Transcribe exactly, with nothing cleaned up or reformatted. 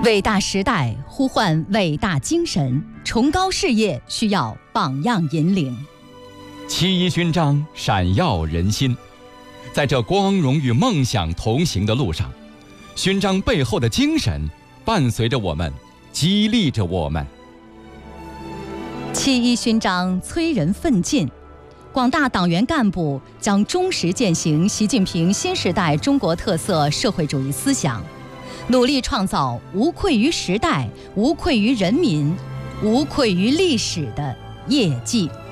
伟大时代呼唤伟大精神，崇高事业需要榜样引领。 七一勋章闪耀人心，在这光荣与梦想同行的路上，勋章背后的精神伴随着我们，激励着我们。 七一勋章催人奋进，广大党员干部将忠实践行习近平新时代中国特色社会主义思想，努力创造无愧于时代、无愧于人民、无愧于历史的业绩。